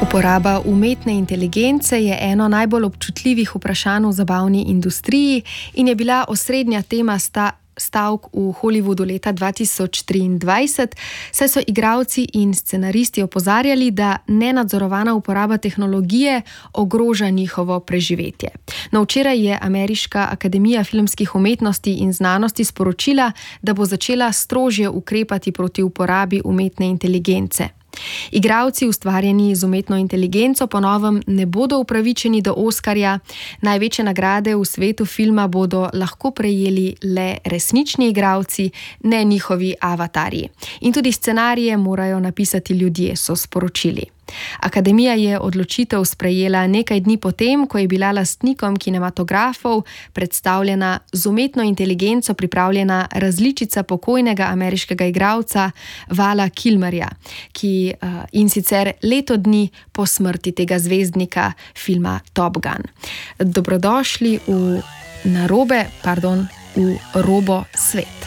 Uporaba umetne inteligence je eno najbolj občutljivih vprašanj v zabavni industriji in je bila osrednja tema stavk v Hollywoodu leta 2023, saj so igralci in scenaristi opozarjali, da nenadzorovana uporaba tehnologije ogroža njihovo preživetje. No, včeraj je Ameriška akademija filmskih umetnosti in znanosti sporočila, da bo začela strožje ukrepati proti uporabi umetne inteligence. Igralci, ustvarjeni z umetno inteligenco, po novem ne bodo upravičeni do Oskarja. Največje nagrade v svetu filma bodo lahko prejeli le resnični igralci, ne njihovi avatarji. In tudi scenarije morajo napisati ljudje, so sporočili. Akademija je odločitev sprejela nekaj dni potem, ko je bila lastnikom kinematografov predstavljena z umetno inteligenco pripravljena različica pokojnega ameriškega igralca Vala Kilmerja, in sicer leto dni po smrti tega zvezdnika filma Top Gun. Dobrodošli v Robo svet.